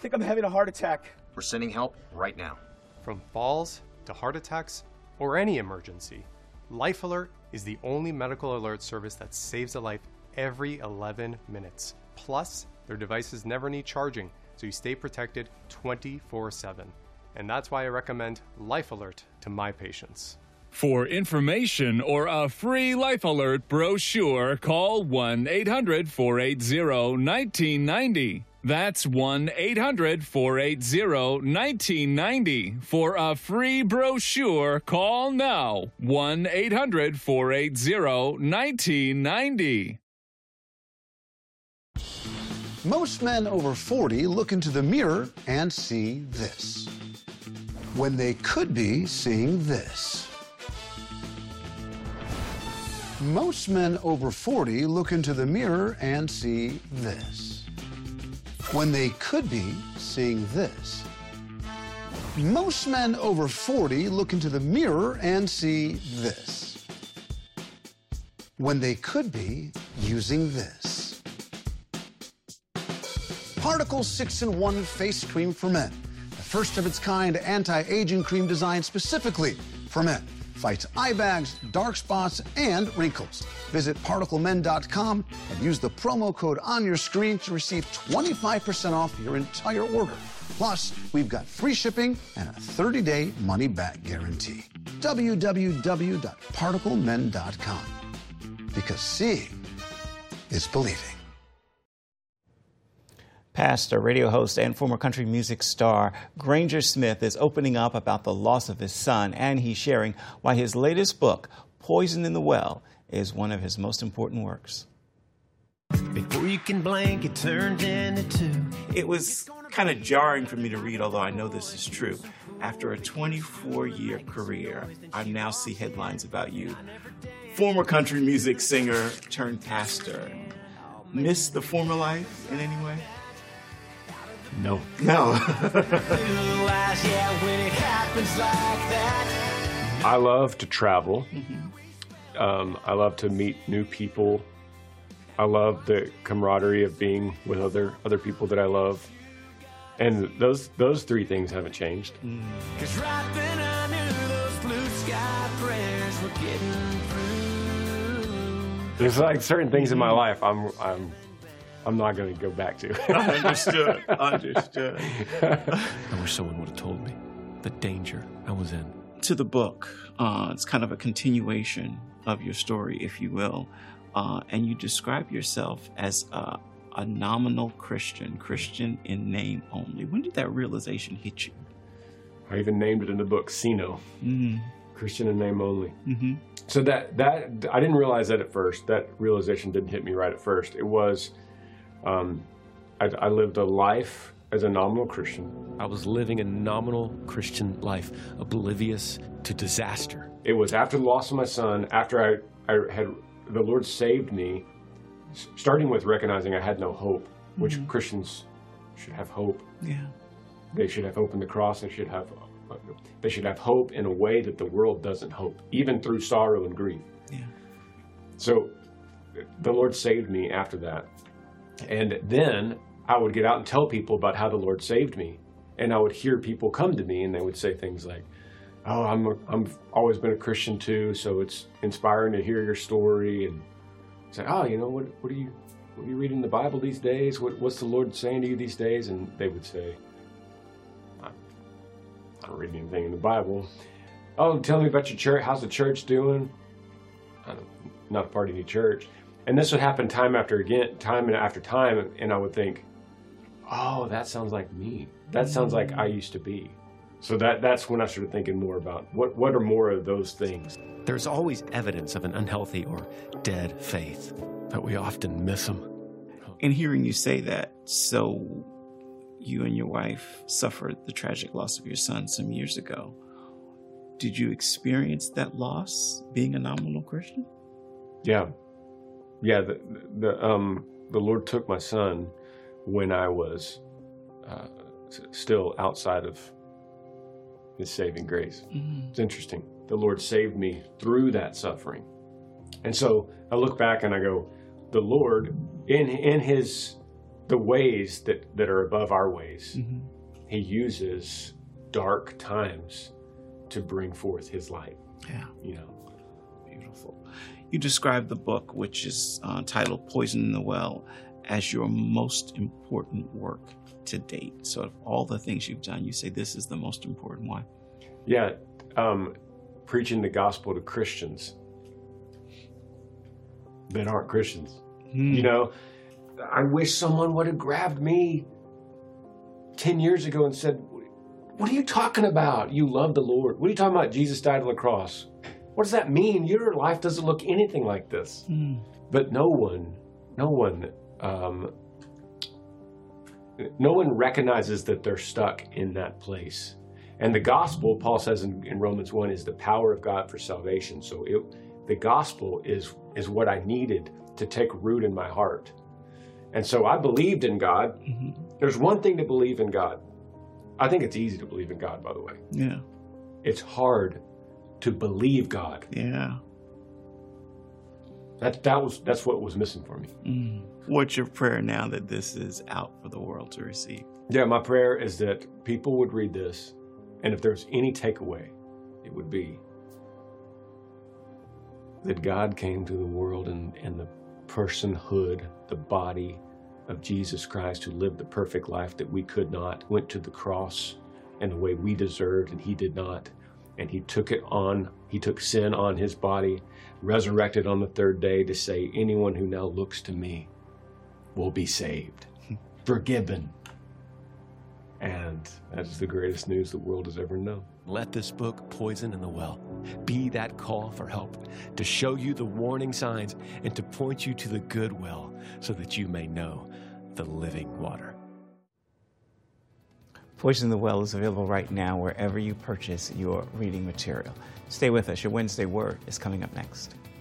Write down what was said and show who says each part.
Speaker 1: think I'm having a heart attack.
Speaker 2: We're sending help right now.
Speaker 3: From falls to heart attacks or any emergency, Life Alert is the only medical alert service that saves a life every 11 minutes. Plus, their devices never need charging, so you stay protected 24/7. And that's why I recommend Life Alert to my patients.
Speaker 4: For information or a free Life Alert brochure, call 1-800-480-1990. That's 1-800-480-1990. For a free brochure, call now. 1-800-480-1990.
Speaker 5: Most men over 40 look into the mirror and see this, when they could be seeing this. Most men over 40 look into the mirror and see this, when they could be seeing this. Most men over 40 look into the mirror and see this, when they could be using this. Particle 6-in-1 Face Cream for Men, the first of its kind anti-aging cream designed specifically for men. Fights eye bags, dark spots, and wrinkles. Visit ParticleMen.com and use the promo code on your screen to receive 25% off your entire order. Plus, we've got free shipping and a 30-day money-back guarantee. www.ParticleMen.com. Because seeing is believing.
Speaker 6: Pastor, radio host, and former country music star Granger Smith is opening up about the loss of his son, and he's sharing why his latest book, Poison in the Well, is one of his most important works.
Speaker 7: Before you can blink, it turns into two.
Speaker 6: It was kind of jarring for me to read, although I know this is true. After a 24-year career, I now see headlines about you. Former country music singer turned pastor. Miss the former life in any way?
Speaker 3: No. I love to travel. I love to meet new people. I love the camaraderie of being with other people that I love. And those three things haven't changed.
Speaker 7: 'Cause right then I knew those blue sky prayers were getting through.
Speaker 3: There's like certain things in my life I'm not going to go back to.
Speaker 6: Understood.
Speaker 7: I wish someone would have told me the danger I was in.
Speaker 6: To the book, it's kind of a continuation of your story, if you will, and you describe yourself as a nominal Christian in name only. When did that realization hit you?
Speaker 3: I even named it in the book, Sino, Christian in name only. So that I didn't realize that at first. That realization didn't hit me right at first. It was, I lived a life as a nominal Christian.
Speaker 7: I was living a nominal Christian life, oblivious to disaster.
Speaker 3: It was after the loss of my son, after the Lord saved me, starting with recognizing I had no hope, which Christians should have hope.
Speaker 6: Yeah.
Speaker 3: They should have hope in the cross. They should have hope in a way that the world doesn't hope, even through sorrow and grief.
Speaker 6: Yeah.
Speaker 3: So the Lord saved me after that. And then I would get out and tell people about how the Lord saved me. And I would hear people come to me and they would say things like, oh, I've always been a Christian too, so it's inspiring to hear your story. And say, oh, you know, what are you reading in the Bible these days? What's the Lord saying to you these days? And they would say, I don't read anything in the Bible. Oh, tell me about your church. How's the church doing? I'm not a part of any church. And this would happen time after time, and I would think, oh, that sounds like me. That sounds like I used to be. So that's when I started thinking more about what are more of those things.
Speaker 7: There's always evidence of an unhealthy or dead faith, but we often miss them.
Speaker 6: And hearing you say that, so you and your wife suffered the tragic loss of your son some years ago. Did you experience that loss being a nominal Christian?
Speaker 3: Yeah. The Lord took my son when I was still outside of His saving grace. It's interesting. The Lord saved me through that suffering. And so I look back and I go, the Lord, in His the ways that are above our ways. He uses dark times to bring forth his light.
Speaker 6: Yeah.
Speaker 3: You know.
Speaker 6: Beautiful. You described the book, which is titled Poison in the Well, as your most important work to date. So of all the things you've done, you say this is the most important one.
Speaker 3: Yeah. Preaching the gospel to Christians that aren't Christians. You know, I wish someone would have grabbed me 10 years ago and said, what are you talking about? You love the Lord. What are you talking about? Jesus died on the cross. What does that mean? Your life doesn't look anything like this. But no one recognizes that they're stuck in that place. And the gospel, Paul says in Romans 1, is the power of God for salvation. So the gospel is what I needed to take root in my heart. And so I believed in God. There's one thing to believe in God. I think it's easy to believe in God, by the way.
Speaker 6: Yeah.
Speaker 3: It's hard to believe God.
Speaker 6: Yeah.
Speaker 3: That's what was missing for me.
Speaker 6: What's your prayer now that this is out for the world to receive?
Speaker 3: Yeah, my prayer is that people would read this, and if there's any takeaway, it would be that God came to the world in the personhood, the body of Jesus Christ, who lived the perfect life that we could not, went to the cross in the way we deserved, and he did not. And he took sin on his body, resurrected on the third day to say, anyone who now looks to me will be saved, forgiven. And that's the greatest news the world has ever known.
Speaker 1: Let this book, Poison in the Well, be that call for help, to show you the warning signs and to point you to the good well so that you may know the living water.
Speaker 8: Poison in the Well is available right now wherever you purchase your reading material. Stay with us. Your Wednesday Word is coming up next.